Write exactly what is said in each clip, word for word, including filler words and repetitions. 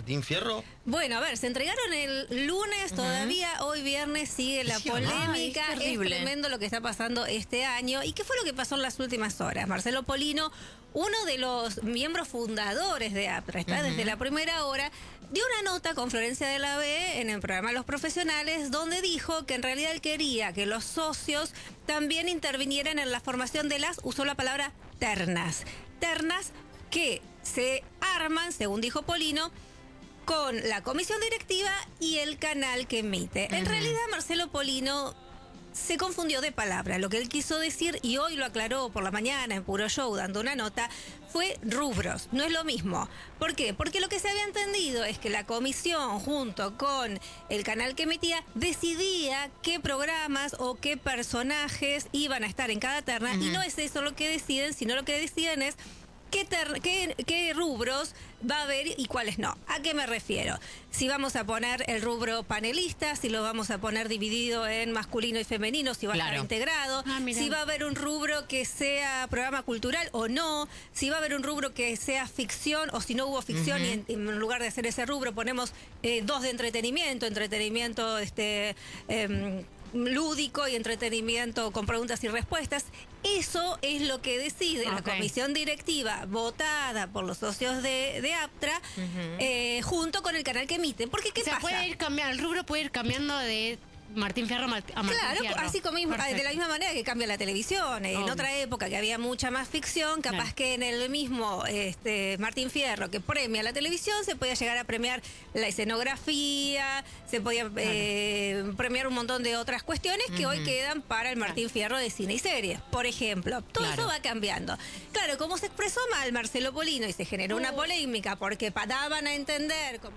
Martín Fierro? Bueno, a ver, se entregaron el lunes, uh-huh. todavía hoy viernes sigue la polémica. Ay, es, es tremendo lo que está pasando este año. ¿Y qué fue lo que pasó en las últimas horas? Marcelo Polino, uno de los miembros fundadores de APTRA, está uh-huh. desde la primera hora, dio una nota con Florencia de la B en el programa Los Profesionales, donde dijo que en realidad él quería que los socios también intervinieran en la formación de las, usó la palabra ternas, ternas que se arman, según dijo Polino, con la comisión directiva y el canal que emite. Uh-huh. En realidad, Marcelo Polino se confundió de palabra. Lo que él quiso decir, y hoy lo aclaró por la mañana en Puro Show dando una nota, fue rubros. No es lo mismo. ¿Por qué? Porque lo que se había entendido es que la comisión, junto con el canal que emitía, decidía qué programas o qué personajes iban a estar en cada terna. Uh-huh. Y no es eso lo que deciden, sino lo que deciden es ¿Qué, ter- qué, qué rubros va a haber y cuáles no? ¿A qué me refiero? Si vamos a poner el rubro panelista, si lo vamos a poner dividido en masculino y femenino, si va claro. a estar integrado, ah, si va a haber un rubro que sea programa cultural o no, si va a haber un rubro que sea ficción o si no hubo ficción uh-huh. y en, en lugar de hacer ese rubro ponemos eh, dos de entretenimiento, entretenimiento este eh, lúdico y entretenimiento con preguntas y respuestas. Eso es lo que decide okay. la comisión directiva votada por los socios de, de APTRA uh-huh. eh, junto con el canal que emite. Porque ¿qué o sea, pasa? Puede ir cambiando, el rubro puede ir cambiando de Martín Fierro a Martín claro, Fierro. así como mismo, de la misma manera que cambia la televisión. En oh. otra época que había mucha más ficción, capaz claro. que en el mismo este, Martín Fierro que premia la televisión, se podía llegar a premiar la escenografía, se podía claro. eh, premiar un montón de otras cuestiones que uh-huh. hoy quedan para el Martín claro. Fierro de cine y series, por ejemplo. Todo claro. eso va cambiando. Claro, como se expresó mal Marcelo Polino y se generó uh. una polémica porque daban a entender... Como...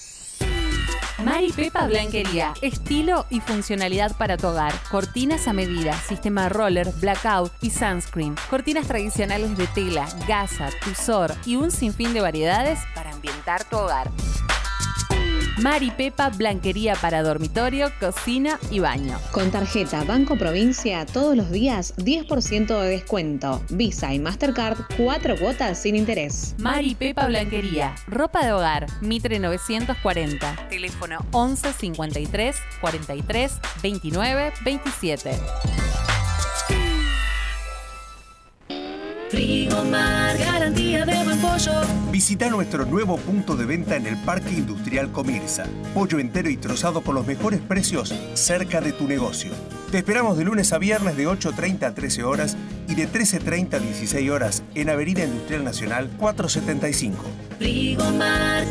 Mari Pepa Blanquería, estilo y funcionalidad para tu hogar. Cortinas a medida, sistema roller, blackout y sunscreen. Cortinas tradicionales de tela, gasa, tusor y un sinfín de variedades para ambientar tu hogar. Mari Pepa Blanquería para dormitorio, cocina y baño. Con tarjeta Banco Provincia, todos los días diez por ciento de descuento. Visa y Mastercard, cuatro cuotas sin interés. Mari Pepa Blanquería, ropa de hogar, Mitre novecientos cuarenta. Teléfono once cincuenta y tres cuarenta y tres veintinueve veintisiete. Frigomar, garantía de buen pollo. Visita nuestro nuevo punto de venta en el Parque Industrial Comirsa. Pollo entero y trozado con los mejores precios cerca de tu negocio. Te esperamos de lunes a viernes de ocho treinta a trece horas y de trece treinta a dieciséis horas en Avenida Industrial Nacional cuatrocientos setenta y cinco. Frigomar,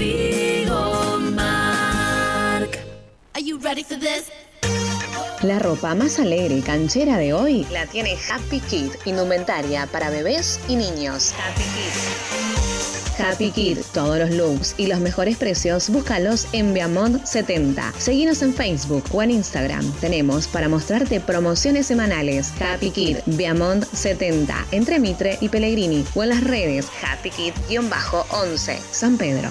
Frigomar. Are you ready for this? La ropa más alegre y canchera de hoy la tiene Happy Kid, indumentaria para bebés y niños. Happy Kid. Happy Kid, todos los looks y los mejores precios, búscalos en Viamont setenta. Seguinos en Facebook o en Instagram. Tenemos para mostrarte promociones semanales. Happy Kid, Viamont setenta, entre Mitre y Pellegrini, o en las redes Happy Kid once, San Pedro.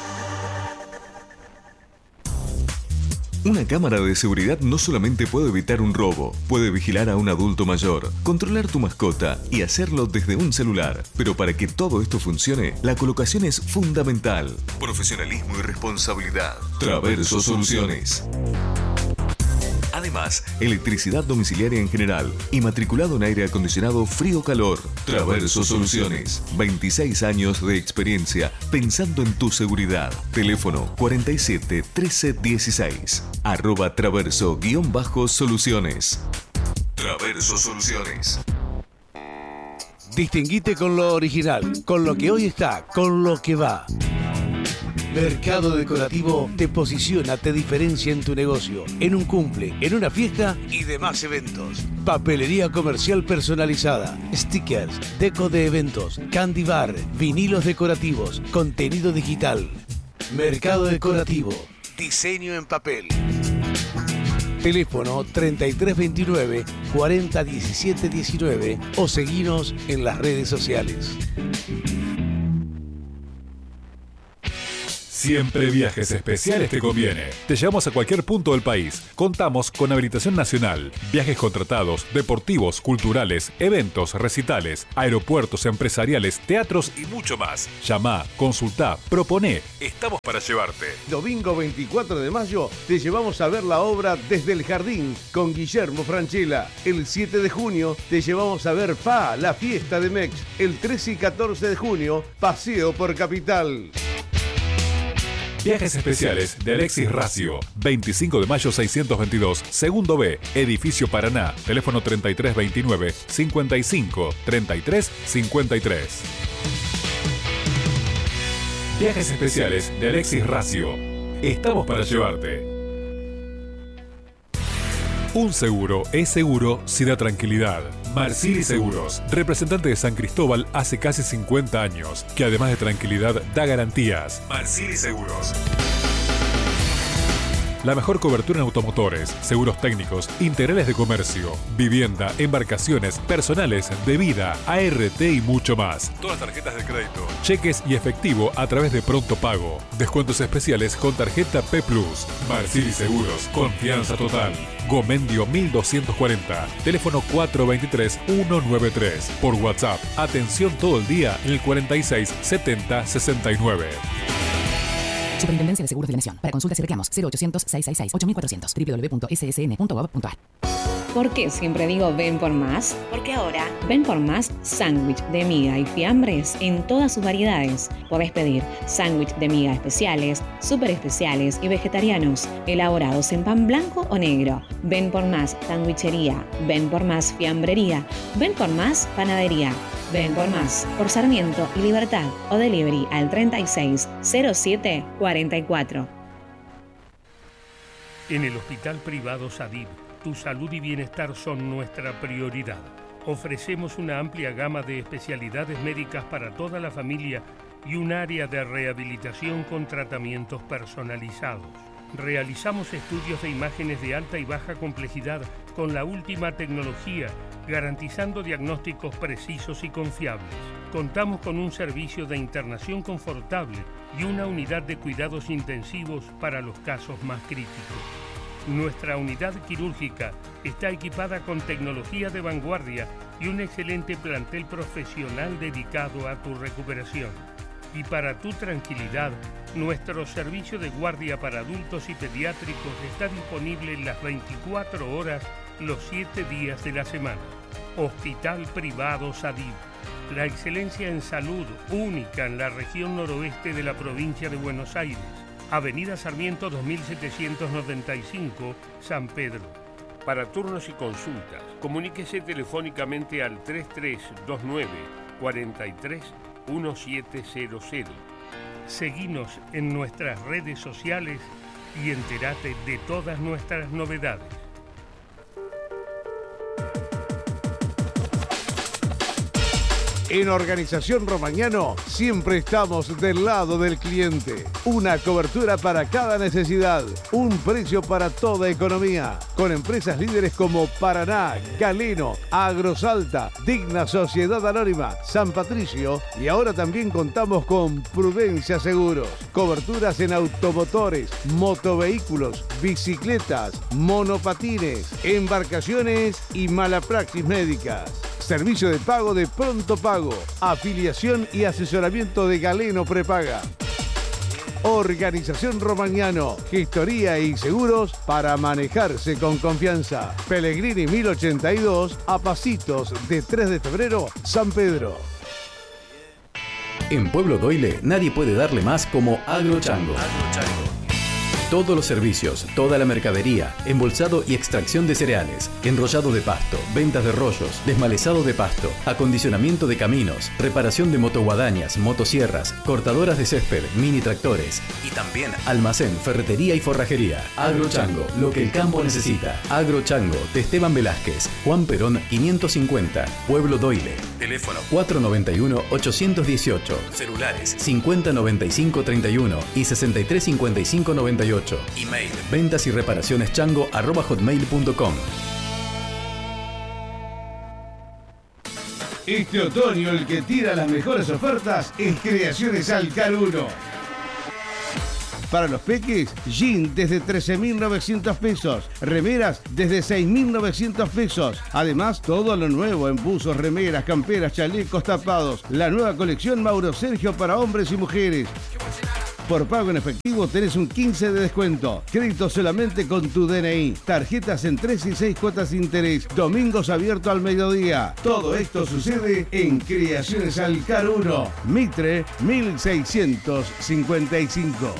Una cámara de seguridad no solamente puede evitar un robo, puede vigilar a un adulto mayor, controlar tu mascota y hacerlo desde un celular. Pero para que todo esto funcione, la colocación es fundamental. Profesionalismo y responsabilidad. Traverso Soluciones. Además, electricidad domiciliaria en general y matriculado en aire acondicionado frío-calor. Traverso Soluciones. veintiséis años de experiencia pensando en tu seguridad. Teléfono cuarenta y siete trece dieciséis. Arroba Traverso guión bajo Soluciones. Traverso Soluciones. Distinguite con lo original, con lo que hoy está, con lo que va. Mercado Decorativo te posiciona, te diferencia en tu negocio, en un cumple, en una fiesta y demás eventos. Papelería comercial personalizada, stickers, deco de eventos, candy bar, vinilos decorativos, contenido digital. Mercado Decorativo, diseño en papel. Teléfono treinta y tres veintinueve cuarenta diecisiete diecinueve o seguinos en las redes sociales. Siempre Viajes Especiales te conviene. Te llevamos a cualquier punto del país. Contamos con habilitación nacional, viajes contratados, deportivos, culturales, eventos, recitales, aeropuertos empresariales, teatros y mucho más. Llama, consultá, proponé. Estamos para llevarte. Domingo veinticuatro de mayo te llevamos a ver la obra Desde el Jardín con Guillermo Francella. El siete de junio te llevamos a ver P A, la fiesta de Mex. El trece y catorce de junio, Paseo por Capital. Viajes Especiales de Alexis Racio. veinticinco de mayo seiscientos veintidós, segundo B, Edificio Paraná. Teléfono treinta y tres veintinueve, cincuenta y cinco, treinta y tres cincuenta y tres. Viajes Especiales de Alexis Racio. Estamos para llevarte. Un seguro es seguro si da tranquilidad. Marsili Seguros, representante de San Cristóbal hace casi cincuenta años, que además de tranquilidad da garantías. Marsili Seguros. La mejor cobertura en automotores, seguros técnicos, integrales de comercio, vivienda, embarcaciones, personales, de vida, A R T y mucho más. Todas las tarjetas de crédito, cheques y efectivo a través de Pronto Pago. Descuentos especiales con tarjeta P Plus. Marsili Seguros, confianza total. Gomendio mil doscientos cuarenta, teléfono cuatro dos tres, uno nueve tres. Por WhatsApp, atención todo el día en el cuarenta y seis, setenta, sesenta y nueve. Superintendencia de Seguros de la Nación. Para consultas y reclamos, cero ochocientos, seiscientos sesenta y seis, ocho mil cuatrocientos, doble u doble u doble u punto s s n punto gov punto a r. ¿Por qué siempre digo ven por más? Porque ahora ven por más sándwich de miga y fiambres en todas sus variedades. Podés pedir sándwich de miga especiales, súper especiales y vegetarianos, elaborados en pan blanco o negro. Ven por más sandwichería, ven por más fiambrería, ven por más panadería. Ven por más, por Sarmiento y Libertad o delivery al treinta y seis, cero siete, cuarenta y cuatro. En el Hospital Privado Sadib, tu salud y bienestar son nuestra prioridad. Ofrecemos una amplia gama de especialidades médicas para toda la familia y un área de rehabilitación con tratamientos personalizados. Realizamos estudios de imágenes de alta y baja complejidad con la última tecnología, garantizando diagnósticos precisos y confiables. Contamos con un servicio de internación confortable y una unidad de cuidados intensivos para los casos más críticos. Nuestra unidad quirúrgica está equipada con tecnología de vanguardia y un excelente plantel profesional dedicado a tu recuperación. Y para tu tranquilidad, nuestro servicio de guardia para adultos y pediátricos está disponible las veinticuatro horas, los siete días de la semana. Hospital Privado Sadib. La excelencia en salud única en la región noroeste de la provincia de Buenos Aires. Avenida Sarmiento dos mil setecientos noventa y cinco, San Pedro. Para turnos y consultas, comuníquese telefónicamente al tres tres dos nueve, cuatro tres, uno siete cero cero. Seguinos en nuestras redes sociales y entérate de todas nuestras novedades. En Organización Romagnano siempre estamos del lado del cliente. Una cobertura para cada necesidad, un precio para toda economía. Con empresas líderes como Paraná, Galeno, Agrosalta, Digna Sociedad Anónima, San Patricio y ahora también contamos con Prudencia Seguros. Coberturas en automotores, motovehículos, bicicletas, monopatines, embarcaciones y malapraxis médicas. Servicio de pago de Pronto Pago, afiliación y asesoramiento de Galeno Prepaga. Organización Romagnano, gestoría y seguros para manejarse con confianza. Pellegrini mil ochenta y dos, a pasitos de tres de febrero, San Pedro. En Pueblo Doyle nadie puede darle más como Agrochango. Todos los servicios, toda la mercadería, embolsado y extracción de cereales, enrollado de pasto, ventas de rollos, desmalezado de pasto, acondicionamiento de caminos, reparación de motoguadañas, motosierras, cortadoras de césped, mini tractores y también almacén, ferretería y forrajería. Agrochango, lo que el campo necesita. Agrochango, de Esteban Velázquez, Juan Perón quinientos cincuenta, Pueblo Doyle. Teléfono cuatro nueve uno, ocho uno ocho, celulares cincuenta noventa y cinco treinta y uno y sesenta y tres cincuenta y cinco noventa y ocho. Email ventas y reparaciones chango arroba hotmail punto com. Este otoño el que tira las mejores ofertas es Creaciones Alcar uno. Para los peques, jean desde trece mil novecientos pesos. Remeras desde seis mil novecientos pesos. Además, todo lo nuevo en buzos, remeras, camperas, chalecos, tapados. La nueva colección Mauro Sergio para hombres y mujeres. Por pago en efectivo tenés un quince de descuento. Crédito solamente con tu D N I. Tarjetas en tres y seis cuotas de interés. Domingos abierto al mediodía. Todo esto sucede en Creaciones Alcar uno. Mitre mil seiscientos cincuenta y cinco.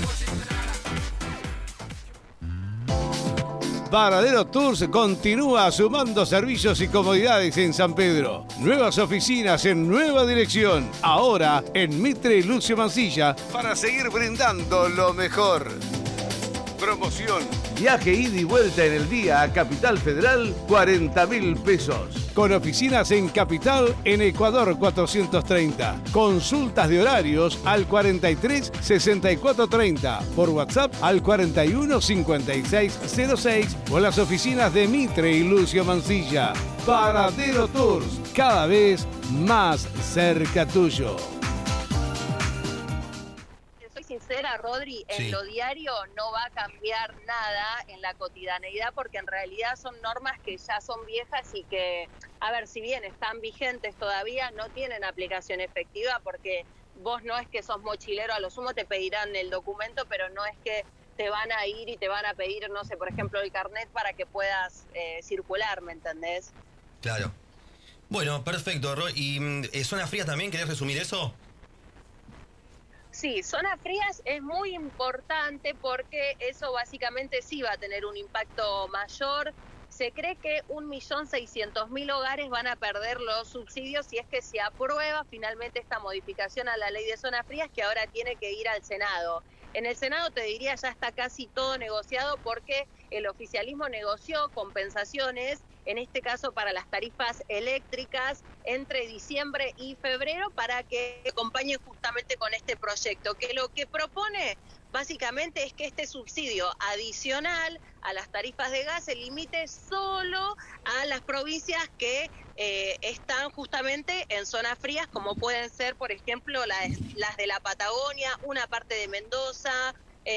Varadero Tours continúa sumando servicios y comodidades en San Pedro. Nuevas oficinas en nueva dirección. Ahora en Mitre y Lucio Mancilla para seguir brindando lo mejor. Promoción. Viaje ida y vuelta en el día a Capital Federal, cuarenta mil pesos. Con oficinas en Capital, en Ecuador cuatrocientos treinta. Consultas de horarios al cuarenta y tres sesenta y cuatro treinta. Por WhatsApp al cuarenta y uno cincuenta y seis cero seis o las oficinas de Mitre y Lucio Mancilla. Varadero Tours, cada vez más cerca tuyo. Sincera, Rodri, en Sí. lo diario no va a cambiar nada en la cotidianeidad porque en realidad son normas que ya son viejas y que, a ver, si bien están vigentes todavía, no tienen aplicación efectiva porque vos no es que sos mochilero, a lo sumo te pedirán el documento, pero no es que te van a ir y te van a pedir, no sé, por ejemplo, el carnet para que puedas eh, circular, ¿me entendés? Claro. Bueno, perfecto, Ro. ¿Y mm, eh, zona fría también? ¿Querés resumir eso? Sí, zonas frías es muy importante porque eso básicamente sí va a tener un impacto mayor. Se cree que un millón seiscientos mil hogares van a perder los subsidios si es que se aprueba finalmente esta modificación a la ley de zonas frías que ahora tiene que ir al Senado. En el Senado te diría ya está casi todo negociado porque el oficialismo negoció compensaciones, en este caso para las tarifas eléctricas, entre diciembre y febrero para que acompañen justamente con este proyecto, que lo que propone básicamente es que este subsidio adicional a las tarifas de gas se limite solo a las provincias que eh, están justamente en zonas frías, como pueden ser, por ejemplo, las, las de la Patagonia, una parte de Mendoza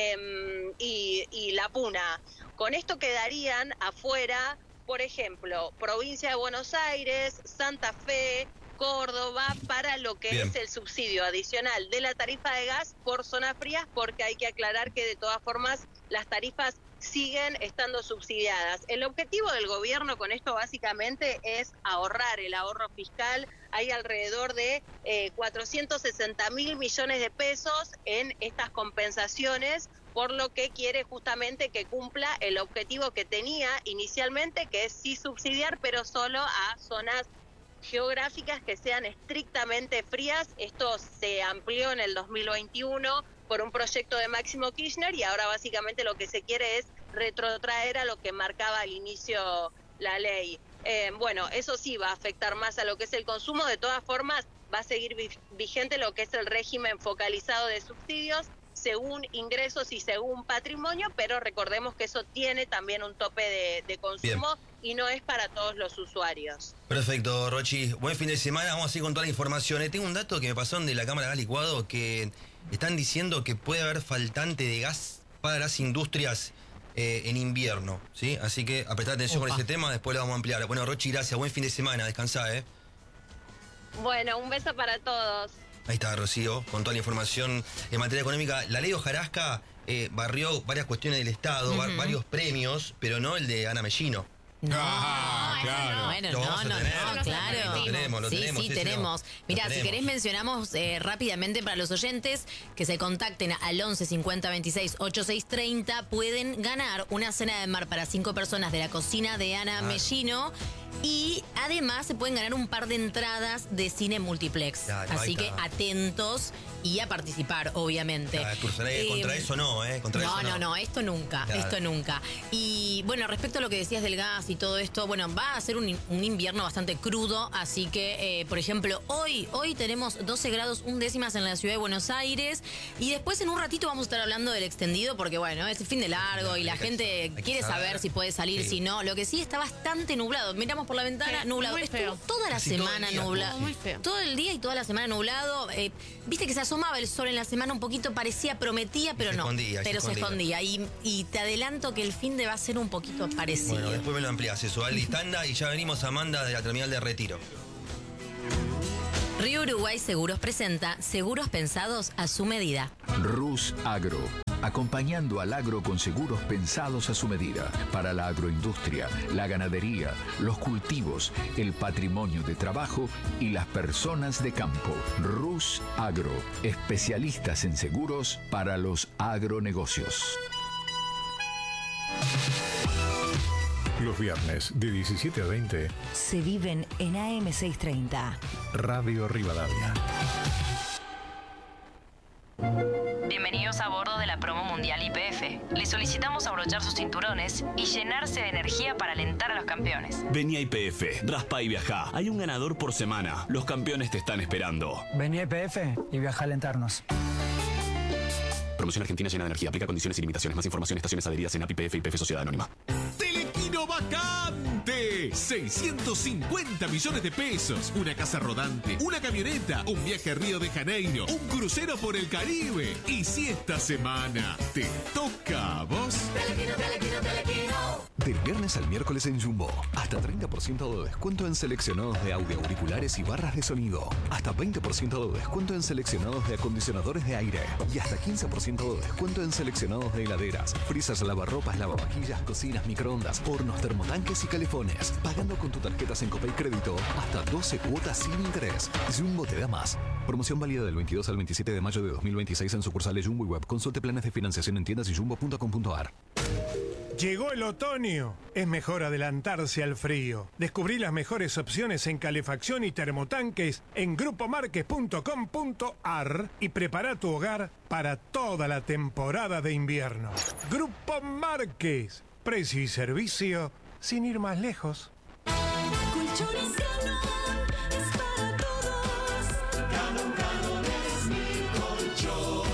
eh, y, y La Puna. Con esto quedarían afuera, por ejemplo, provincia de Buenos Aires, Santa Fe, Córdoba, para lo que Bien. es el subsidio adicional de la tarifa de gas por zonas frías, porque hay que aclarar que de todas formas las tarifas siguen estando subsidiadas. El objetivo del gobierno con esto básicamente es ahorrar, el ahorro fiscal. Hay alrededor de eh, cuatrocientos sesenta mil millones de pesos en estas compensaciones, por lo que quiere justamente que cumpla el objetivo que tenía inicialmente, que es sí subsidiar, pero solo a zonas geográficas que sean estrictamente frías. Esto se amplió en el dos mil veintiuno por un proyecto de Máximo Kirchner y ahora básicamente lo que se quiere es retrotraer a lo que marcaba al inicio la ley. Eh, bueno, eso sí va a afectar más a lo que es el consumo. De todas formas, va a seguir vigente lo que es el régimen focalizado de subsidios según ingresos y según patrimonio, pero recordemos que eso tiene también un tope de, de consumo. Bien. Y no es para todos los usuarios. Perfecto, Rochi. Buen fin de semana. Vamos a seguir con toda la información. Eh, tengo un dato que me pasaron de la Cámara de Gas Licuado que están diciendo que puede haber faltante de gas para las industrias eh, en invierno, ¿sí? Así que a prestar atención Opa. con este tema, después lo vamos a ampliar. Bueno, Rochi, gracias. Buen fin de semana. Descansá, ¿eh? Bueno, un beso para todos. Ahí está, Rocío, con toda la información en materia económica. La ley Hojarasca eh, barrió varias cuestiones del Estado, uh-huh. va- varios premios, pero no el de Ana Mellino. No, ah, claro. Bueno, Lo no, vamos a no, tener. no, claro. Lo tenemos, lo sí, tenemos. sí, ese tenemos. no. Mirá, Lo si tenemos. querés mencionamos eh, rápidamente para los oyentes que se contacten al once cincuenta veintiséis ochenta y seis treinta, pueden ganar una cena de mar para cinco personas de la cocina de Ana Ah. Mellino. Y además se pueden ganar un par de entradas de cine multiplex. Claro, Así ahí que está. atentos y a participar, obviamente. Claro, Cursoray, contra eso no, ¿eh? Contra no, eso no, no. no, esto nunca, Claro. esto nunca. Y bueno, respecto a lo que decías del gas y todo esto, bueno, va a ser un, un invierno bastante crudo, así que, eh, por ejemplo, hoy, hoy tenemos doce grados un décimas en la ciudad de Buenos Aires y después en un ratito vamos a estar hablando del extendido porque, bueno, es fin de largo y la gente quiere saber si puede salir, Sí. si no. Lo que sí está bastante nublado. Miramos miramos por la ventana, Sí, nublado. muy Estuvo feo. toda la Casi todo el semana día, nublado. muy feo. Todo el día y toda la semana nublado. Eh, Viste que se asomaba el sol en la semana un poquito, parecía, prometía, pero Se no. escondía, se pero se escondía. escondía. Y, y te adelanto que el fin de va a ser un poquito parecido. Bueno, después me lo ampliás eso. Ali Tanda y ya venimos a Amanda de la terminal de Retiro. Río Uruguay Seguros presenta seguros pensados a su medida. Rus Agro, acompañando al agro con seguros pensados a su medida para la agroindustria, la ganadería, los cultivos, el patrimonio de trabajo y las personas de campo. Rus Agro, especialistas en seguros para los agronegocios. Los viernes de diecisiete a veinte, Se viven en A M seiscientos treinta. Radio Rivadavia. Bienvenidos a bordo de la promo mundial Y P F. Les solicitamos abrochar sus cinturones y llenarse de energía para alentar a los campeones. Vení a Y P F, raspa y viajá. Hay un ganador por semana. Los campeones te están esperando. Vení a Y P F y viaja a alentarnos. Promoción Argentina llena de energía. Aplica condiciones y limitaciones. Más información, estaciones adheridas en A P I P F y P F Sociedad Anónima. Telequino vacante. seiscientos cincuenta millones de pesos. Una casa rodante, una camioneta, un viaje a Río de Janeiro, un crucero por el Caribe. Y si esta semana te toca a vos. Telequino, telequino, telequino. Del viernes al miércoles en Jumbo, hasta treinta por ciento de descuento en seleccionados de audio, auriculares y barras de sonido. Hasta veinte por ciento de descuento en seleccionados de acondicionadores de aire. Y hasta quince por ciento de descuento en seleccionados de heladeras, freezers, lavarropas, lavavajillas, cocinas, microondas, hornos, termotanques y calefones. Pagando con tu tarjeta Sencopay Crédito hasta doce cuotas sin interés. Jumbo te da más. Promoción válida del veintidós al veintisiete de mayo de dos mil veintiséis en sucursales Jumbo y web. Consulte planes de financiación en tiendas y jumbo punto com punto ar. Llegó el otoño. Es mejor adelantarse al frío. Descubrí las mejores opciones en calefacción y termotanques en grupo marques punto com punto ar y prepara tu hogar para toda la temporada de invierno. Grupo Marques. Precio y servicio sin ir más lejos. Colchones Galón es para todos. Galón, Galón es mi colchón.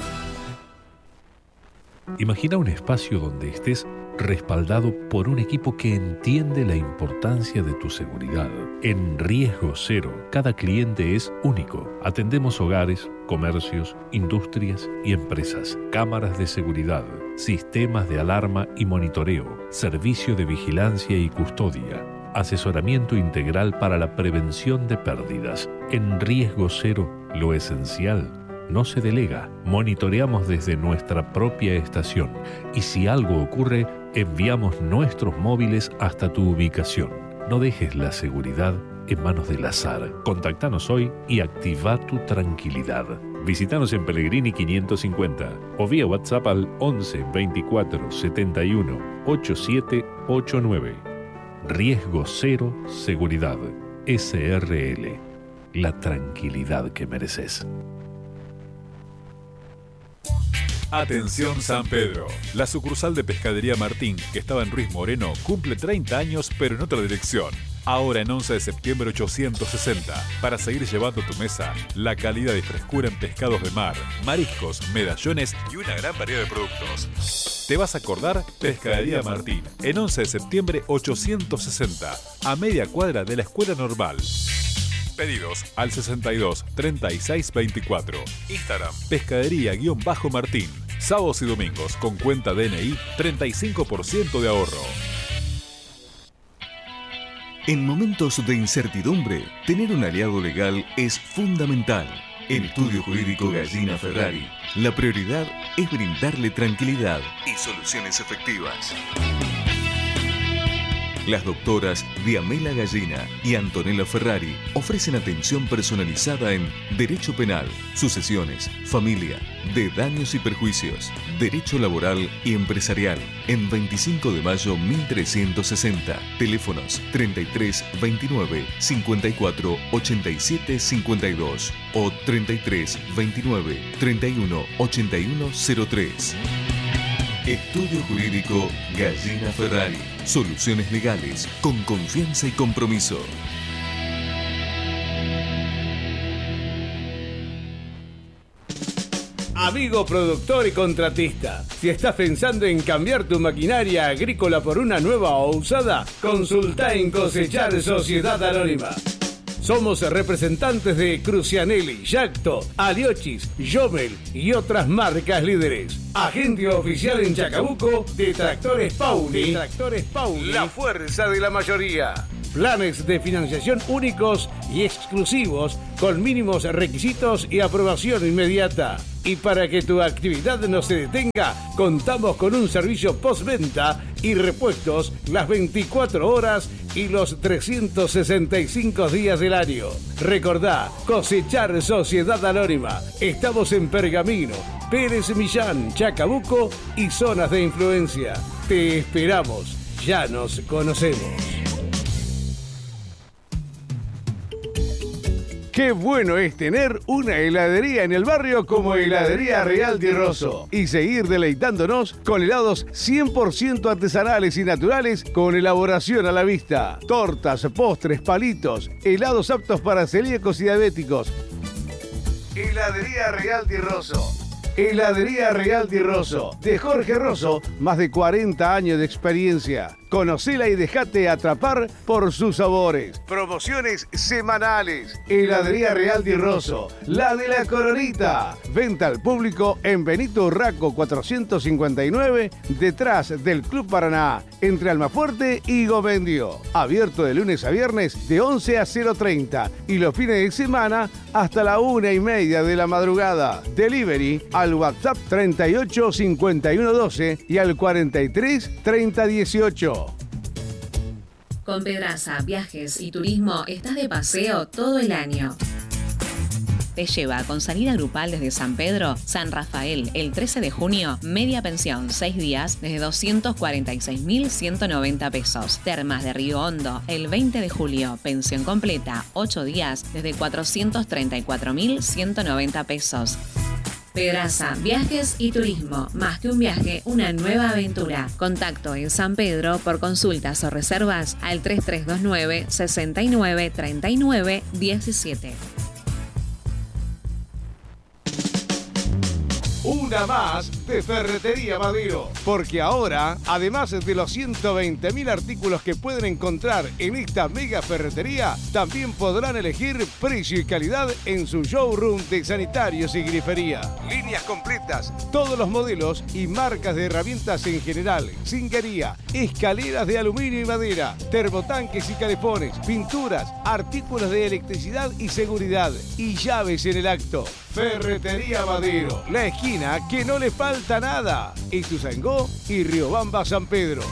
Imagina un espacio donde estés respaldado por un equipo que entiende la importancia de tu seguridad. En Riesgo Cero, cada cliente es único. Atendemos hogares, comercios, industrias y empresas. Cámaras de seguridad, sistemas de alarma y monitoreo, servicio de vigilancia y custodia, asesoramiento integral para la prevención de pérdidas. En Riesgo Cero, lo esencial no se delega. Monitoreamos desde nuestra propia estación y si algo ocurre, enviamos nuestros móviles hasta tu ubicación. No dejes la seguridad en manos del azar. Contactanos hoy y activa tu tranquilidad. Visítanos en Pellegrini quinientos cincuenta o vía WhatsApp al once veinticuatro setenta y uno ochenta y siete ochenta y nueve. Riesgo Cero Seguridad. S R L. La tranquilidad que mereces. Atención San Pedro. La sucursal de Pescadería Martín, que estaba en Ruiz Moreno, cumple treinta años, pero en otra dirección. Ahora en once de septiembre ochocientos sesenta, para seguir llevando a tu mesa la calidad y frescura en pescados de mar, mariscos, medallones y una gran variedad de productos. ¿Te vas a acordar? Pescadería Martín, en once de septiembre ochocientos sesenta, a media cuadra de la Escuela Normal. Pedidos al sesenta y dos treinta y seis veinticuatro. Instagram, pescadería-martín. Sábados y domingos con cuenta D N I, treinta y cinco por ciento de ahorro. En momentos de incertidumbre, tener un aliado legal es fundamental. En Estudio Jurídico Gallina Ferrari, la prioridad es brindarle tranquilidad y soluciones efectivas. Las doctoras Diamela Gallina y Antonella Ferrari ofrecen atención personalizada en Derecho Penal, Sucesiones, Familia, de Daños y Perjuicios, Derecho Laboral y Empresarial, en veinticinco de mayo mil trescientos sesenta. Teléfonos treinta y tres veintinueve cincuenta y cuatro ochenta y siete cincuenta y dos o treinta y tres veintinueve treinta y uno ochenta y uno cero tres. Estudio Jurídico Gallina Ferrari. Soluciones legales con confianza y compromiso. Amigo productor y contratista, si estás pensando en cambiar tu maquinaria agrícola por una nueva o usada, consulta en Cosechar Sociedad Anónima. Somos representantes de Crucianelli, Yacto, Aliochis, Yomel y otras marcas líderes. Agente oficial en Chacabuco de Tractores Pauli. De Tractores Pauli. La fuerza de la mayoría. Planes de financiación únicos y exclusivos con mínimos requisitos y aprobación inmediata. Y para que tu actividad no se detenga, contamos con un servicio postventa y repuestos las veinticuatro horas y los trescientos sesenta y cinco días del año. Recordá, Cosechar Sociedad Anónima. Estamos en Pergamino, Pérez Millán, Chacabuco y zonas de influencia. Te esperamos. Ya nos conocemos. Qué bueno es tener una heladería en el barrio como Heladería Real Di Rosso y seguir deleitándonos con helados cien por ciento artesanales y naturales con elaboración a la vista. Tortas, postres, palitos, helados aptos para celíacos y diabéticos. Heladería Real Di Rosso. Heladería Real Di Rosso. De Jorge Rosso, más de cuarenta años de experiencia. Conocela y dejate atrapar por sus sabores. Promociones semanales. Heladería Real Di Rosso, la de la Coronita. Venta al público en Benito Urraco cuatrocientos cincuenta y nueve, detrás del Club Paraná, entre Almafuerte y Gomendio. Abierto de lunes a viernes de once a cero treinta y los fines de semana hasta la una y media de la madrugada. Delivery al WhatsApp treinta y ocho cincuenta y uno doce y al cuarenta y tres treinta dieciocho. Con Pedraza, Viajes y Turismo estás de paseo todo el año. Te lleva con salida grupal desde San Pedro, San Rafael, el trece de junio, media pensión, seis días, desde doscientos cuarenta y seis mil ciento noventa pesos. Termas de Río Hondo, el veinte de julio, pensión completa, ocho días, desde cuatrocientos treinta y cuatro mil ciento noventa pesos. Pedraza, Viajes y Turismo. Más que un viaje, una nueva aventura. Contacto en San Pedro por consultas o reservas al tres tres dos nueve, sesenta y nueve, treinta y nueve, diecisiete. Una más de Ferretería Madero, porque ahora, además de los ciento veinte mil artículos que pueden encontrar en esta mega ferretería, también podrán elegir precio y calidad en su showroom de sanitarios y grifería. Líneas completas, todos los modelos y marcas de herramientas en general, zinguería, escaleras de aluminio y madera, termotanques y calefones, pinturas, artículos de electricidad y seguridad y llaves en el acto. Ferretería Madero, la esquina que no le falta nada. Ituzaingó y Riobamba San Pedro.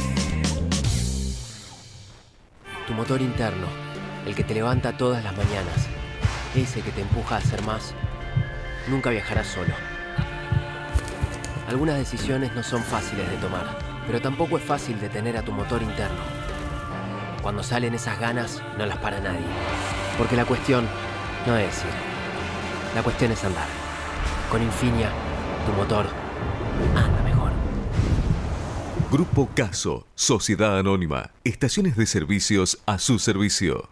Tu motor interno, el que te levanta todas las mañanas, ese que te empuja a hacer más, nunca viajarás solo. Algunas decisiones no son fáciles de tomar, pero tampoco es fácil detener a tu motor interno. Cuando salen esas ganas, no las para nadie. Porque la cuestión no es ir. La cuestión es andar. Con Infinia, tu motor anda mejor. Grupo Caso, Sociedad Anónima, estaciones de servicios a su servicio.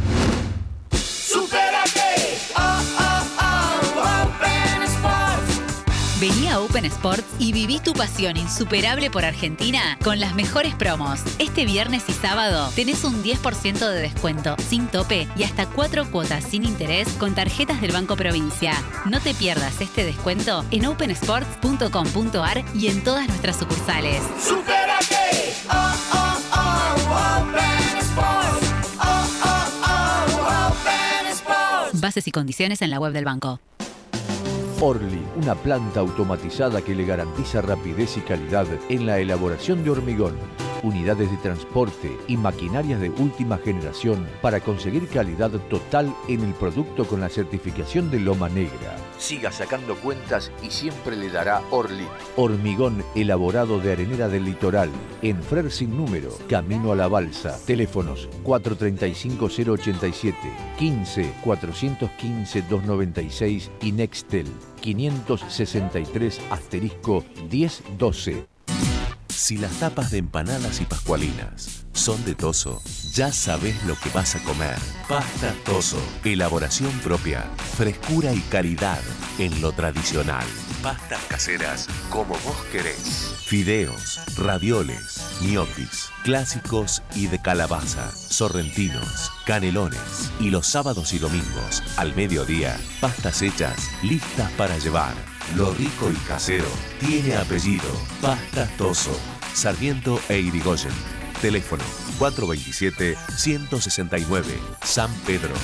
¡Supérate! ¡Oh, oh, oh! Open Sports. Vení a Open Sports y viví tu pasión insuperable por Argentina con las mejores promos. Este viernes y sábado tenés un diez por ciento de descuento sin tope y hasta cuatro cuotas sin interés con tarjetas del Banco Provincia. No te pierdas este descuento en open sports punto com punto a r y en todas nuestras sucursales. ¡Supérate! ¡Oh, oh, oh! Open Sports. ¡Oh, oh, oh! Open Sports. Bases y condiciones en la web del banco. Orly, una planta automatizada que le garantiza rapidez y calidad en la elaboración de hormigón, unidades de transporte y maquinarias de última generación para conseguir calidad total en el producto con la certificación de Loma Negra. Siga sacando cuentas y siempre le dará Orly. Hormigón elaborado de arenera del litoral, en Frer sin número, camino a la balsa. Teléfonos cuatro tres cinco cero ocho siete, quince, cuatrocientos quince, doscientos noventa y seis y Nextel quinientos sesenta y tres asterisco diez doce. Si las tapas de empanadas y pascualinas son de Toso, ya sabes lo que vas a comer. Pasta Toso. Elaboración propia, frescura y calidad en lo tradicional. Pastas caseras como vos querés. Fideos, ravioles, ñoquis, clásicos y de calabaza, sorrentinos, canelones. Y los sábados y domingos, al mediodía, pastas hechas, listas para llevar. Lo rico y casero tiene apellido. Pastas Toso. Sarmiento e Irigoyen. Teléfono cuatro veintisiete, ciento sesenta y nueve, San Pedro.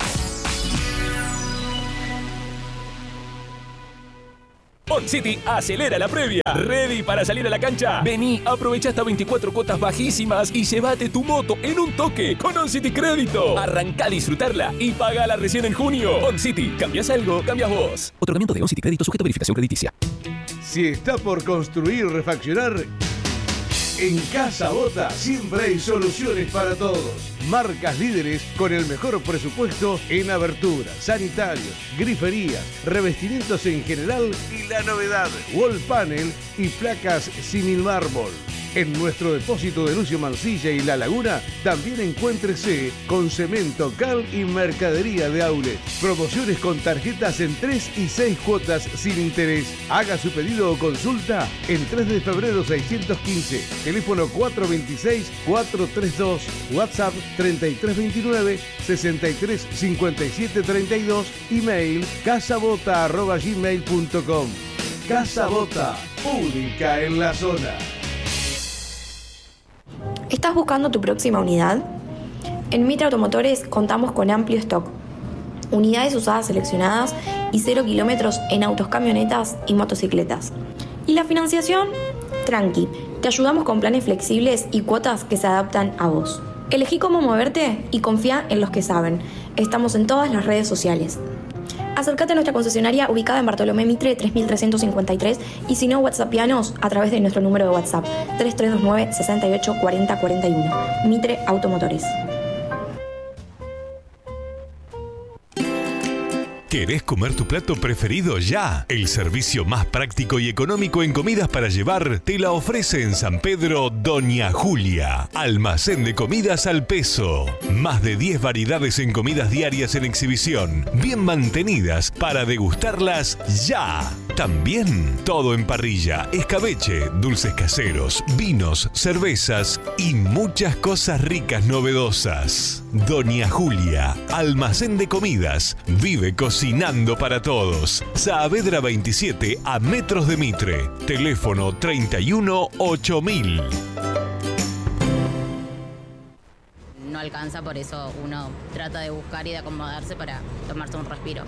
On City acelera la previa. ¿Ready para salir a la cancha? Vení, aprovecha hasta veinticuatro cuotas bajísimas y llévate tu moto en un toque con On City Crédito. Arrancá a disfrutarla y pagala recién en junio. On City, ¿cambias algo? Cambias vos. Otorgamiento de On City Crédito sujeto a verificación crediticia. Si está por construir o refaccionar, en Casa Bota siempre hay soluciones para todos. Marcas líderes con el mejor presupuesto en aberturas, sanitarios, griferías, revestimientos en general y la novedad, wall panel y placas sin mármol. En nuestro depósito de Lucio Mansilla y La Laguna también encuéntrese con cemento, cal y mercadería de outlet. Promociones con tarjetas en tres y seis cuotas sin interés. Haga su pedido o consulta en tres de febrero seiscientos quince. Teléfono cuatro veintiséis, cuatro treinta y dos. WhatsApp treinta y tres veintinueve, sesenta y tres cincuenta y siete treinta y dos. Email casabota arroba gmail punto com. Casa Bota, única en la zona. ¿Estás buscando tu próxima unidad? En Mitre Automotores contamos con amplio stock. Unidades usadas seleccionadas y cero kilómetros en autos, camionetas y motocicletas. ¿Y la financiación? Tranqui, te ayudamos con planes flexibles y cuotas que se adaptan a vos. Elegí cómo moverte y confía en los que saben. Estamos en todas las redes sociales. Acércate a nuestra concesionaria ubicada en Bartolomé Mitre tres mil trescientos cincuenta y tres y si no, whatsappianos a través de nuestro número de WhatsApp tres tres dos nueve, seis ocho cuatro cero cuatro uno. Mitre Automotores. ¿Querés comer tu plato preferido ya? El servicio más práctico y económico en comidas para llevar te la ofrece en San Pedro Doña Julia. Almacén de comidas al peso. Más de diez variedades en comidas diarias en exhibición, bien mantenidas para degustarlas ya. También todo en parrilla, escabeche, dulces caseros, vinos, cervezas y muchas cosas ricas novedosas. Doña Julia, almacén de comidas, vive cocinando para todos. Saavedra veintisiete a metros de Mitre. Teléfono treinta y uno, ocho mil. No alcanza, por eso uno trata de buscar y de acomodarse para tomarse un respiro.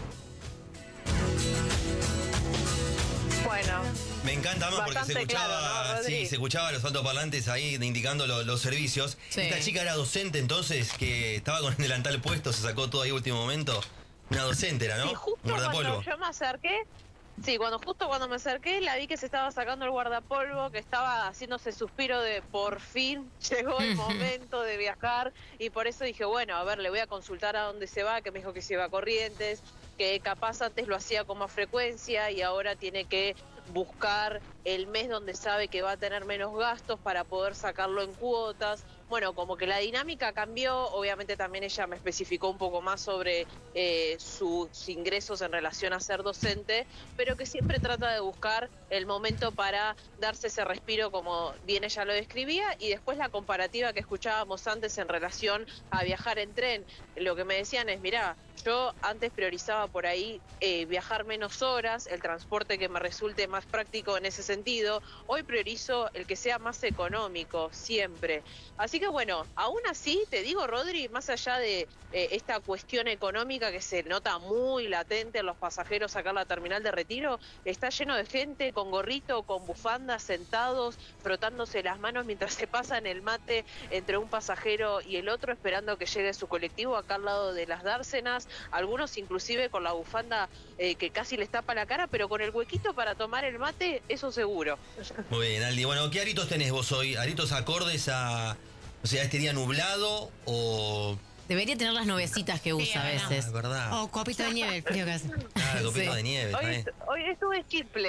Bueno. Me encanta más porque se Bastante escuchaba, claro, ¿no, Rodri? sí, se escuchaba los altoparlantes ahí indicando lo- los servicios. Sí. Esta chica era docente entonces, que estaba con el delantal puesto, se sacó todo ahí último momento. Una docente era, ¿no? Sí, justo Un guardapolvo. cuando yo me acerqué, sí, cuando justo cuando me acerqué, la vi que se estaba sacando el guardapolvo, que estaba haciéndose suspiro de por fin llegó el momento de viajar, y por eso dije, bueno, a ver, le voy a consultar a dónde se va, que me dijo que se iba a Corrientes, que capaz antes lo hacía con más frecuencia y ahora tiene que buscar el mes donde sabe que va a tener menos gastos para poder sacarlo en cuotas. Bueno, como que la dinámica cambió, obviamente también ella me especificó un poco más sobre eh, sus ingresos en relación a ser docente, pero que siempre trata de buscar el momento para darse ese respiro como bien ella lo describía, y después la comparativa que escuchábamos antes en relación a viajar en tren. Lo que me decían es, mirá, yo antes priorizaba por ahí eh, viajar menos horas, el transporte que me resulte más práctico en ese sentido. Hoy priorizo el que sea más económico, siempre. Así que bueno, aún así, te digo, Rodri, más allá de eh, esta cuestión económica que se nota muy latente en los pasajeros acá en la terminal de Retiro, está lleno de gente con gorrito, con bufanda, sentados, frotándose las manos mientras se pasan el mate entre un pasajero y el otro, esperando que llegue su colectivo acá al lado de las dársenas. Algunos inclusive con la bufanda eh, que casi les tapa la cara, pero con el huequito para tomar el mate, eso seguro. Muy bien, Aldi. Bueno, ¿qué aritos tenés vos hoy? ¿Aritos acordes a, o sea, este día nublado o...? Debería tener las nubecitas que usa a veces. Ah, es verdad. O copito de nieve, el frío que hace. Ah, copito Sí. de nieve, está Hoy, bien. hoy estuve simple.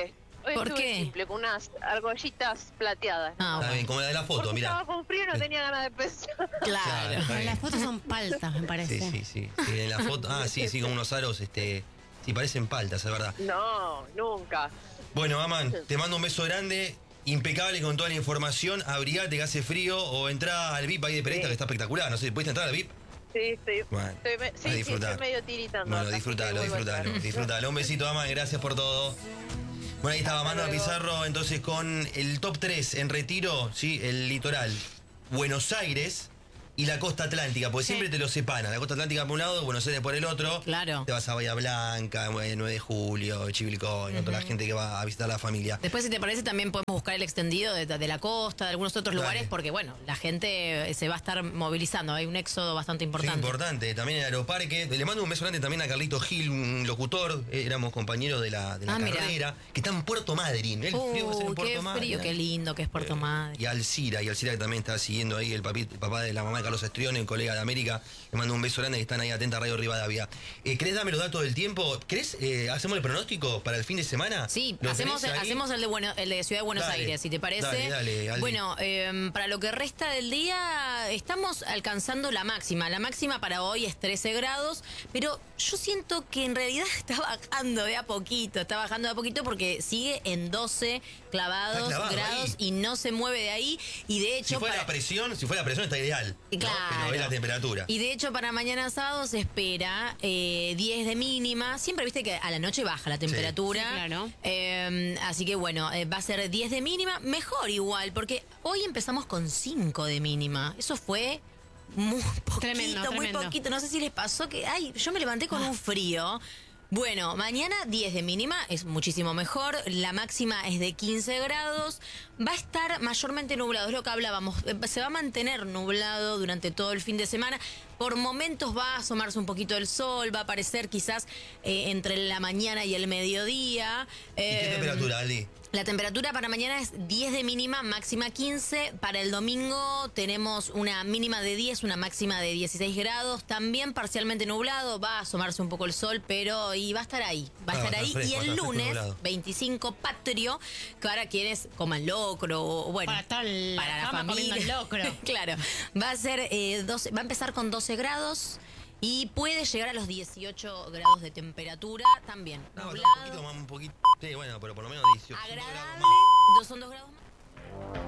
Hoy ¿Por estuve qué? simple, con unas argollitas plateadas. Ah, Está bien, como la de la foto, Porque mirá. estaba con frío y no tenía ganas de pensar. Claro, está bien. Las fotos son paltas, me parece. Sí, sí, sí. Sí, en la foto, ah, sí, sí, como unos aros, este, sí, parecen paltas, es verdad. No, nunca. Bueno, Aman, te mando un beso grande, impecable con toda la información, abrigate que hace frío o entrá al V I P ahí de Peresta, Sí. que está espectacular, no sé, ¿pudiste entrar al V I P? Sí, estoy, Bueno, estoy, me- a sí, sí, disfrutar. estoy medio tiritando. Bueno, acá, disfrutalo, así que vuelvo a disfrutalo, entrar. disfrutalo. Un besito, Aman, gracias por todo. Bueno, ahí estaba Amanda Pizarro, entonces con el top tres en Retiro, sí, el litoral, Buenos Aires y la costa atlántica, porque siempre te lo separan. La costa atlántica por un lado, Buenos Aires por el otro. Claro. Te vas a Bahía Blanca, nueve de julio, Chivilcoy, ¿no? Toda la gente que va a visitar a la familia. Después, si te parece, también podemos buscar el extendido de, de la costa, de algunos otros Dale. lugares, porque, bueno, la gente se va a estar movilizando. Hay un éxodo bastante Sí, importante. importante. También el aeroparque. Le mando un beso grande también a Carlito Gil, un locutor. Eh, Éramos compañeros de la, de la Ah, mirá. carrera. Que está en Puerto Madryn. El frío va a ser en Uy, Puerto qué Madryn. frío, qué lindo que es Puerto Madryn. Y Alcira, y Alcira que también está siguiendo ahí, el, papi, el papá de la mamá de Carlos Estrione, el colega de América. Le mando un beso grande que están ahí atentos a Radio Rivadavia. Eh, ¿Querés darme los datos del tiempo? ¿Querés? Eh, ¿Hacemos el pronóstico para el fin de semana? Sí, ¿Lo hacemos, tenés ahí? hacemos el, de bueno, el de Ciudad de Buenos Dale, Aires, si te parece. dale, dale, Aldi. Bueno, eh, para lo que resta del día, estamos alcanzando la máxima. La máxima para hoy es trece grados, pero yo siento que en realidad está bajando de a poquito, está bajando de a poquito porque sigue en doce clavados Está clavado grados ahí. y no se mueve de ahí. Y de hecho, Si fuera para- la presión, si fuera la presión está ideal. ¿no? Claro. Pero es la temperatura. Y de hecho, para mañana sábado se espera eh, diez de mínima. Siempre viste que a la noche baja la temperatura. Sí, claro. Eh, así que bueno, eh, va a ser diez de mínima. Mejor igual, porque hoy empezamos con cinco de mínima. Eso fue muy poquito, Tremendo, muy tremendo. poquito. No sé si les pasó que, ay, yo me levanté con un frío. Bueno, mañana diez de mínima, es muchísimo mejor. La máxima es de quince grados. Va a estar mayormente nublado, es lo que hablábamos. Eh, Se va a mantener nublado durante todo el fin de semana. Por momentos va a asomarse un poquito el sol, va a aparecer quizás eh, entre la mañana y el mediodía. ¿Y qué Eh, temperatura, Aldi? La temperatura para mañana es diez de mínima, máxima quince. Para el domingo tenemos una mínima de diez, una máxima de dieciséis grados. También parcialmente nublado, va a asomarse un poco el sol, pero y va a estar ahí. Va a Ah, va a estar estar ahí. fresco, y va a el estar fresco lunes, nublado. veinticinco patrio, que ahora quienes coman locro, o bueno, Para estar en la para la cama comiendo familia. locro. Claro, va a ser eh, doce, va a empezar con doce grados. Y puede llegar a los dieciocho grados de temperatura también. No, nublado, un poquito más, un poquito. Sí, bueno, pero por lo menos dieciocho. agradable. Dos son dos grados más.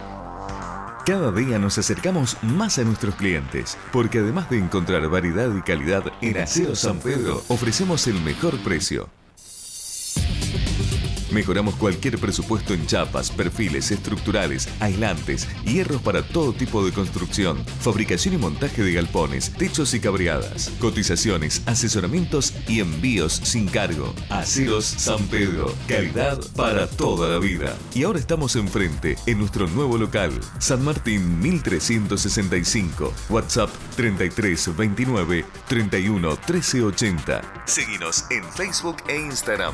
Cada día nos acercamos más a nuestros clientes, porque además de encontrar variedad y calidad, en Aceros San Pedro ofrecemos el mejor precio. Mejoramos cualquier presupuesto en chapas, perfiles, estructurales, aislantes, hierros para todo tipo de construcción, fabricación y montaje de galpones, techos y cabreadas, cotizaciones, asesoramientos y envíos sin cargo. Aceros San Pedro, calidad para toda la vida. Y ahora estamos enfrente, en nuestro nuevo local, San Martín mil trescientos sesenta y cinco, WhatsApp treinta y tres veintinueve treinta y uno trece ochenta. Seguinos en Facebook e Instagram.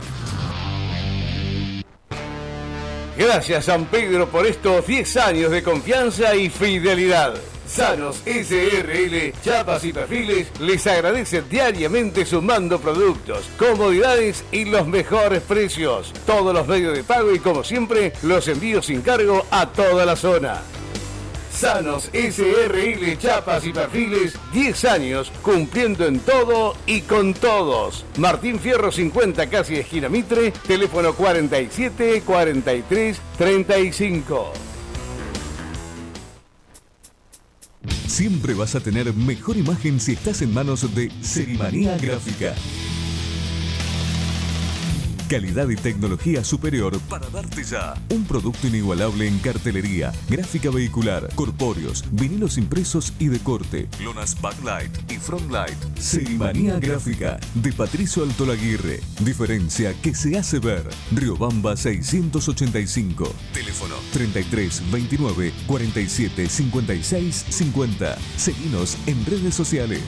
Gracias San Pedro por estos diez años de confianza y fidelidad. Sanos S R L, chapas y perfiles les agradecen diariamente sumando productos, comodidades y los mejores precios. Todos los medios de pago y como siempre, los envíos sin cargo a toda la zona. Sanos S R L, chapas y perfiles, diez años cumpliendo en todo y con todos. Martín Fierro cincuenta, casi esquina Mitre, teléfono cuarenta y siete cuarenta y tres treinta y cinco. Siempre vas a tener mejor imagen si estás en manos de Serimanía Gráfica. Calidad y tecnología superior para darte ya un producto inigualable en cartelería, gráfica vehicular, corpóreos, vinilos impresos y de corte, lonas backlight y frontlight. Serimanía Gráfica de Patricio Altolaguirre. Diferencia que se hace ver. Riobamba seiscientos ochenta y cinco. Teléfono treinta y tres veintinueve cuarenta y siete cincuenta y seis cincuenta. Seguinos en redes sociales.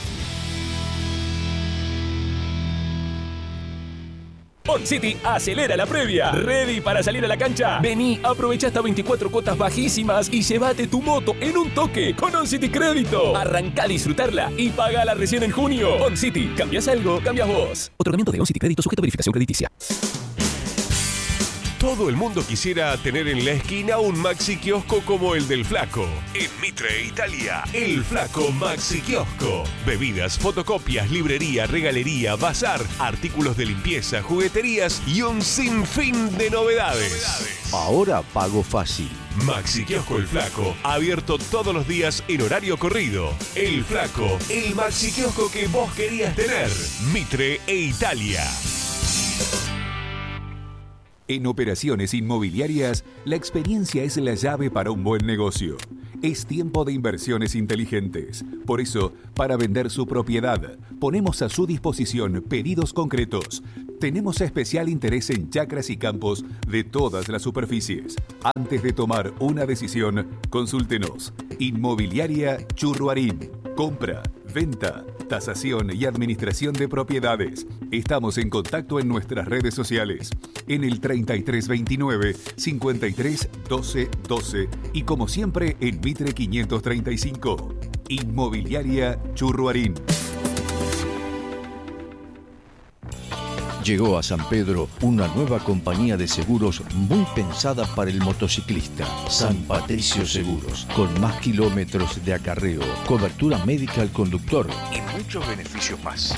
On City acelera la previa. ¿Ready para salir a la cancha? Vení, aprovecha hasta veinticuatro cuotas bajísimas y llévate tu moto en un toque con On City Crédito. Arrancá a disfrutarla y pagala recién en junio. On City, cambias algo, cambias vos. Otorgamiento de On City Crédito sujeto a verificación crediticia. Todo el mundo quisiera tener en la esquina un Maxi Kiosco como el del Flaco. En Mitre, Italia, el Flaco Maxi Kiosco. Bebidas, fotocopias, librería, regalería, bazar, artículos de limpieza, jugueterías y un sinfín de novedades. Ahora pago fácil. Maxi Kiosco El Flaco, abierto todos los días en horario corrido. El Flaco, el Maxi Kiosco que vos querías tener. Mitre e Italia. En Operaciones Inmobiliarias, la experiencia es la llave para un buen negocio. Es tiempo de inversiones inteligentes. Por eso, para vender su propiedad, ponemos a su disposición pedidos concretos. Tenemos especial interés en chacras y campos de todas las superficies. Antes de tomar una decisión, consúltenos. Inmobiliaria Churruarín. Compra, venta, tasación y administración de propiedades. Estamos en contacto en nuestras redes sociales. En el treinta y tres veintinueve, cincuenta y tres doce doce y como siempre en Mitre quinientos treinta y cinco. Inmobiliaria Churruarín. Llegó a San Pedro una nueva compañía de seguros muy pensada para el motociclista. San Patricio Seguros, con más kilómetros de acarreo, cobertura médica al conductor y muchos beneficios más.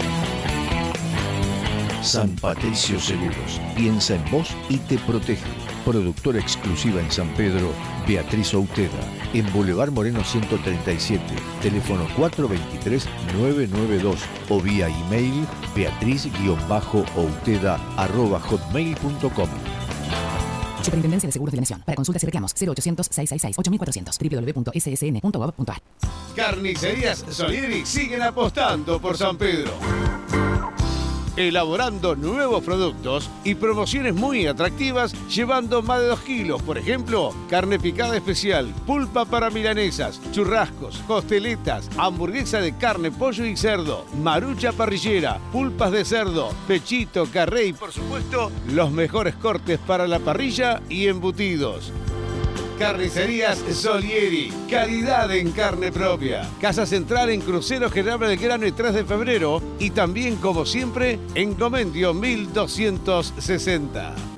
San Patricio Seguros, piensa en vos y te protege. Productora exclusiva en San Pedro, Beatriz Outeda, en Boulevard Moreno ciento treinta y siete, teléfono cuatro dos tres, nueve nueve dos o vía email beatriz-outeda arroba hotmail punto com. Superintendencia de Seguros de la Nación. Para consultas y reclamos, cero ochocientos, seiscientos sesenta y seis, ocho mil cuatrocientos, doble u doble u doble u punto ese ese ene punto gov punto a r. Carnicerías Solieri siguen apostando por San Pedro, elaborando nuevos productos y promociones muy atractivas, llevando más de dos kilos. Por ejemplo, carne picada especial, pulpa para milanesas, churrascos, costeletas, hamburguesa de carne, pollo y cerdo, marucha parrillera, pulpas de cerdo, pechito, carré y, por supuesto, los mejores cortes para la parrilla y embutidos. Carnicerías Solieri, calidad en carne propia. Casa Central en Crucero General Belgrano y tres de febrero y también, como siempre, en Comendio mil doscientos sesenta.